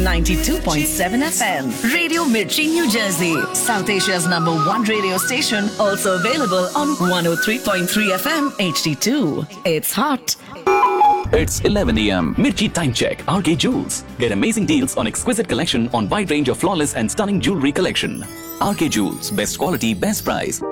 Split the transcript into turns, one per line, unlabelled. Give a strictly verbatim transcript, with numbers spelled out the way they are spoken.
ninety-two point seven F M. Radio Mirchi, New Jersey. South Asia's number one radio station. Also available on one oh three point three F M H D two. It's hot.
It's eleven a m. Mirchi Time Check. R K Jewels. Get amazing deals on exquisite collection on wide range of flawless and stunning jewelry collection. R K Jewels. Best quality, best price.